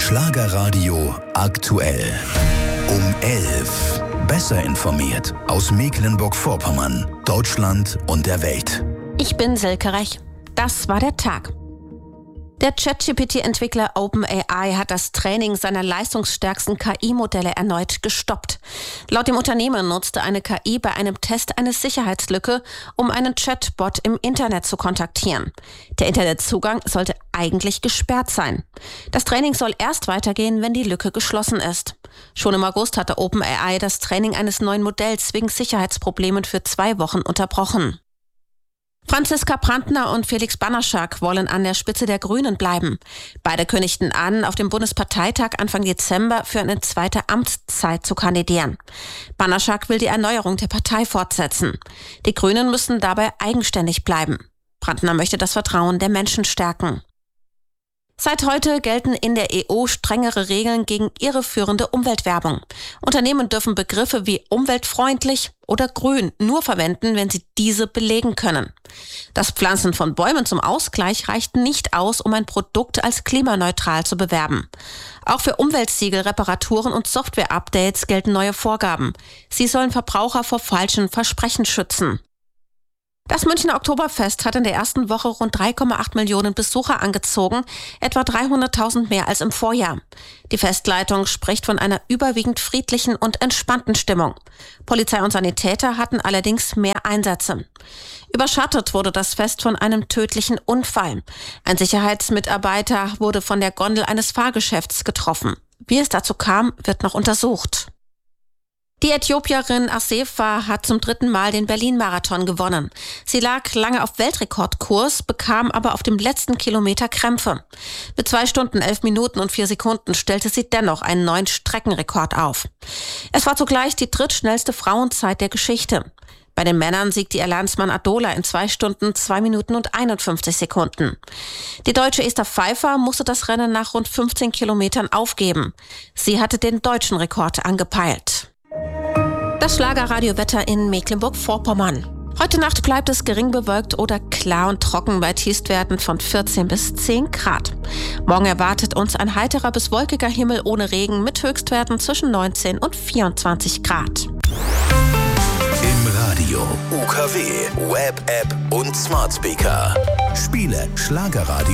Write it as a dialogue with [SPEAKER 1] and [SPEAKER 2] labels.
[SPEAKER 1] Schlagerradio aktuell. Um 11. Besser informiert aus Mecklenburg-Vorpommern, Deutschland und der Welt.
[SPEAKER 2] Ich bin Silke Rech. Das war der Tag. Der ChatGPT-Entwickler OpenAI hat das Training seiner leistungsstärksten KI-Modelle erneut gestoppt. Laut dem Unternehmen nutzte eine KI bei einem Test eine Sicherheitslücke, um einen Chatbot im Internet zu kontaktieren. Der Internetzugang sollte eigentlich gesperrt sein. Das Training soll erst weitergehen, wenn die Lücke geschlossen ist. Schon im August hatte OpenAI das Training eines neuen Modells wegen Sicherheitsproblemen für 2 Wochen unterbrochen. Franziska Brandner und Felix Banaszak wollen an der Spitze der Grünen bleiben. Beide kündigten an, auf dem Bundesparteitag Anfang Dezember für eine zweite Amtszeit zu kandidieren. Banaszak will die Erneuerung der Partei fortsetzen. Die Grünen müssen dabei eigenständig bleiben. Brandner möchte das Vertrauen der Menschen stärken. Seit heute gelten in der EU strengere Regeln gegen irreführende Umweltwerbung. Unternehmen dürfen Begriffe wie umweltfreundlich oder grün nur verwenden, wenn sie diese belegen können. Das Pflanzen von Bäumen zum Ausgleich reicht nicht aus, um ein Produkt als klimaneutral zu bewerben. Auch für Umweltsiegel, Reparaturen und Software-Updates gelten neue Vorgaben. Sie sollen Verbraucher vor falschen Versprechen schützen. Das Münchner Oktoberfest hat in der ersten Woche rund 3,8 Millionen Besucher angezogen, etwa 300.000 mehr als im Vorjahr. Die Festleitung spricht von einer überwiegend friedlichen und entspannten Stimmung. Polizei und Sanitäter hatten allerdings mehr Einsätze. Überschattet wurde das Fest von einem tödlichen Unfall. Ein Sicherheitsmitarbeiter wurde von der Gondel eines Fahrgeschäfts getroffen. Wie es dazu kam, wird noch untersucht. Die Äthiopierin Assefa hat zum 3. Mal den Berlin-Marathon gewonnen. Sie lag lange auf Weltrekordkurs, bekam aber auf dem letzten Kilometer Krämpfe. Mit 2 Stunden, 11 Minuten und 4 Sekunden stellte sie dennoch einen neuen Streckenrekord auf. Es war zugleich die drittschnellste Frauenzeit der Geschichte. Bei den Männern siegte ihr Landsmann Adola in 2 Stunden, 2 Minuten und 51 Sekunden. Die Deutsche Esther Pfeiffer musste das Rennen nach rund 15 Kilometern aufgeben. Sie hatte den deutschen Rekord angepeilt. Das Schlagerradiowetter in Mecklenburg-Vorpommern. Heute Nacht bleibt es gering bewölkt oder klar und trocken bei Tiefstwerten von 14 bis 10 Grad. Morgen erwartet uns ein heiterer bis wolkiger Himmel ohne Regen mit Höchstwerten zwischen 19 und 24 Grad.
[SPEAKER 1] Im Radio, UKW, Web-App und Smart Speaker. Spiele Schlagerradio.